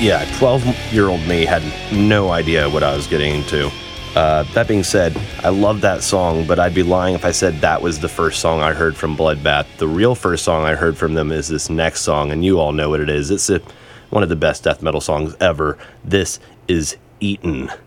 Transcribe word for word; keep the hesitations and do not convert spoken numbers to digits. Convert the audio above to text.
yeah, twelve-year-old me had no idea what I was getting into. Uh, that being said, I love that song, but I'd be lying if I said that was the first song I heard from Bloodbath. The real first song I heard from them is this next song, and you all know what it is. It's a, one of the best death metal songs ever. This is Eaten.